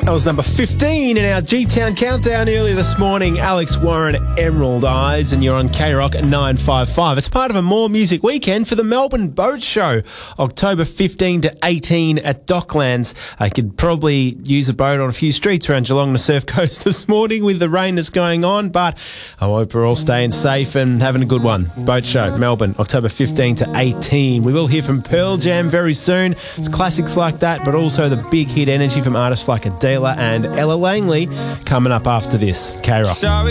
That was number 15 in our G-Town Countdown earlier this morning. Alex Warren, Emerald Eyes, and you're on K-Rock at 955. It's part of a More Music weekend for the Melbourne Boat Show, October 15 to 18 at Docklands. I could probably use a boat on a few streets around Geelong and the Surf Coast this morning with the rain that's going on, but I hope we're all staying safe and having a good one. Boat Show, Melbourne, October 15 to 18. We will hear from Pearl Jam very soon. It's classics like that, but also the big hit energy from artists like Adele and Ella Langley coming up after this. K-Rock. Sorry.